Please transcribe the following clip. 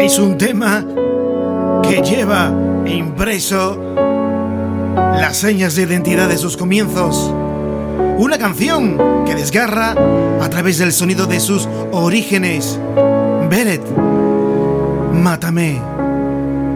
Es un tema que lleva impreso las señas de identidad de sus comienzos. Una canción que desgarra a través del sonido de sus orígenes. Beret, mátame.